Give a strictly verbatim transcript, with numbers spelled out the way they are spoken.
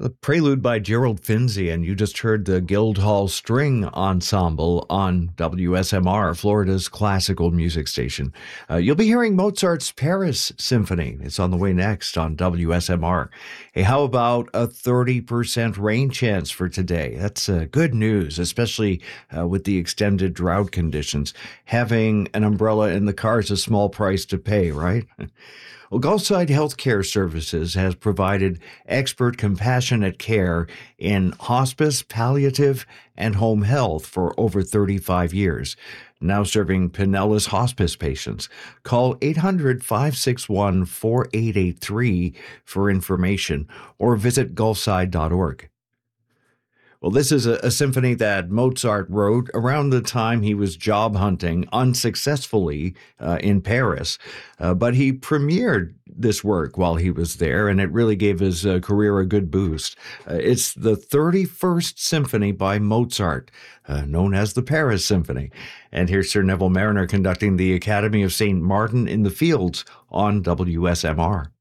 The Prelude by Gerald Finzi, and you just heard the Guildhall String Ensemble on W S M R, Florida's classical music station. Uh, you'll be hearing Mozart's Paris Symphony. It's on the way next on W S M R. Hey, how about a thirty percent rain chance for today? That's uh, good news, especially uh, with the extended drought conditions. Having an umbrella in the car is a small price to pay, right? Well, Gulfside Healthcare Services has provided expert compassionate care in hospice, palliative, and home health for over thirty-five years, now serving Pinellas hospice patients. Call eight hundred, five six one, four eight eight three for information or visit gulfside dot org. Well, this is a, a symphony that Mozart wrote around the time he was job hunting unsuccessfully uh, in Paris. Uh, but he premiered this work while he was there, and it really gave his uh, career a good boost. Uh, it's the thirty-first Symphony by Mozart, uh, known as the Paris Symphony. And here's Sir Neville Mariner conducting the Academy of Saint Martin in the Fields on W S M R.